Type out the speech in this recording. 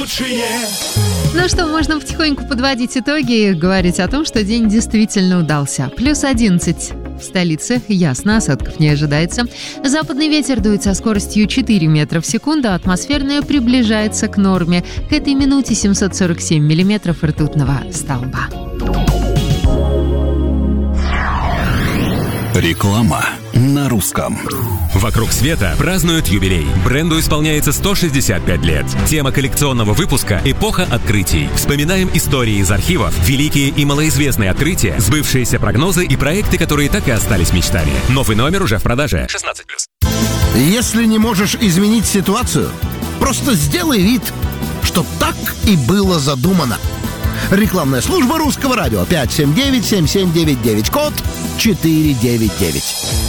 лучшее. Ну что, можно потихоньку подводить итоги и говорить о том, что день действительно удался. Плюс 11 в столице, ясно, осадков не ожидается. Западный ветер дует со скоростью 4 метра в секунду, а атмосферная приближается к норме. К этой минуте 747 миллиметров ртутного столба. Реклама на русском. «Вокруг света» празднуют юбилей. Бренду исполняется 165 лет. Тема коллекционного выпуска – эпоха открытий. Вспоминаем истории из архивов, великие и малоизвестные открытия, сбывшиеся прогнозы и проекты, которые так и остались мечтами. Новый номер уже в продаже. 16+. Если не можешь изменить ситуацию, просто сделай вид, что так и было задумано. Рекламная служба Русского радио 579-7799, код 499.